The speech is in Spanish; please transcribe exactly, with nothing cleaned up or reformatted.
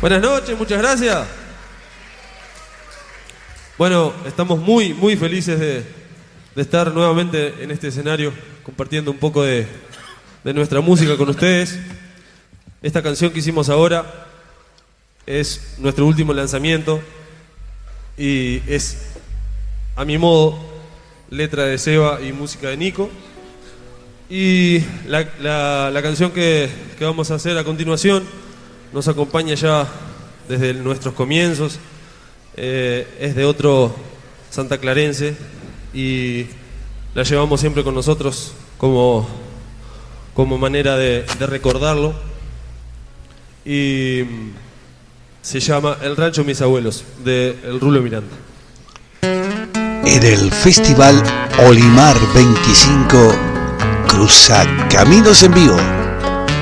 Buenas noches, muchas gracias. Bueno, estamos muy, muy felices de, de estar nuevamente en este escenario compartiendo un poco de, de nuestra música con ustedes. Esta canción que hicimos ahora es nuestro último lanzamiento y es, a mi modo, letra de Seba y música de Nico. Y la, la, la canción que, que vamos a hacer a continuación nos acompaña ya desde nuestros comienzos, eh, es de otro santaclarense y la llevamos siempre con nosotros como, como manera de, de recordarlo, y se llama El Rancho Mis Abuelos, de El Rulo Miranda. En el Festival Olimar veinticinco, Cruza Caminos en vivo.